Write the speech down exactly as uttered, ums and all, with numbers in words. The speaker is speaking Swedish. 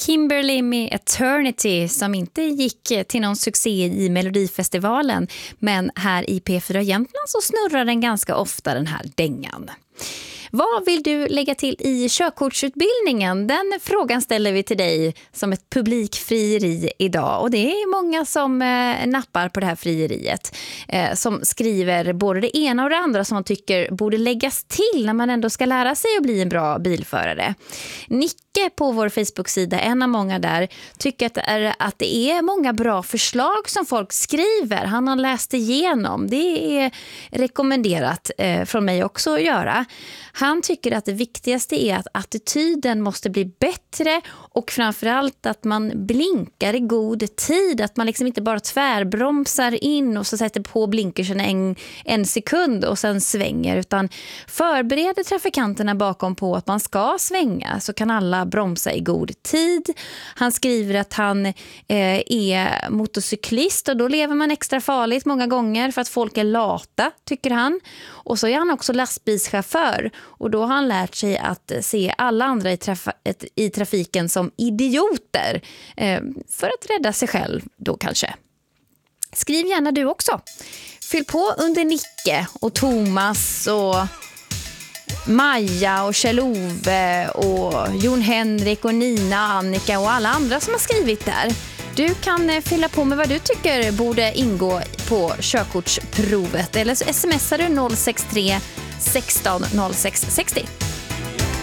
Kimberly med Eternity som inte gick till någon succé i Melodifestivalen, men här i P fyra Jämtland så snurrar den ganska ofta, den här dängan. Vad vill du lägga till i körkortsutbildningen? Den frågan ställer vi till dig som ett publikfrieri idag. Och det är många som eh, nappar på det här frieriet. Eh, som skriver både det ena och det andra som man tycker borde läggas till när man ändå ska lära sig att bli en bra bilförare. Nicke på vår Facebook-sida, en av många där, tycker att det, är, att det är många bra förslag som folk skriver. Han har läst igenom. Det är rekommenderat eh, från mig också att göra. Han tycker att det viktigaste är att attityden måste bli bättre och framförallt att man blinkar i god tid. Att man liksom inte bara tvärbromsar in och så sätter på blinkersen en, en sekund och sen svänger, utan förbereder trafikanterna bakom på att man ska svänga, så kan alla bromsa i god tid. Han skriver att han eh, är motorcyklist och då lever man extra farligt många gånger för att folk är lata, tycker han. Och så är han också lastbilschaufför och då har han lärt sig att se alla andra i, traf- i trafiken som idioter eh, för att rädda sig själv då kanske. Skriv gärna du också. Fyll på under Nicke och Thomas och Maja och Kjell-Ove och Jon Henrik och Nina, Annika och alla andra som har skrivit där. Du kan fylla på med vad du tycker borde ingå på körkortsprovet eller så smsar du noll sex tre sexton noll sex sextio.